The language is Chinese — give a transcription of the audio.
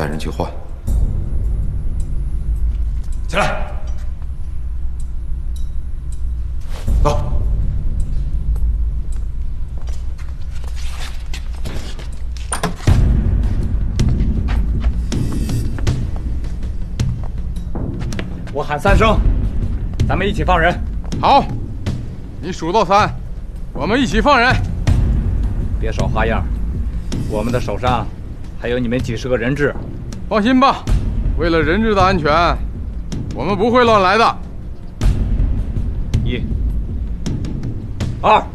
带人去换。 起来， 走。 我喊3声，咱们一起放人。 好，你数到3，我们一起放人。 别耍花样，我们的手上还有你们几十个人质。 放心吧，为了人质的安全，我们不会乱来的。 1、2。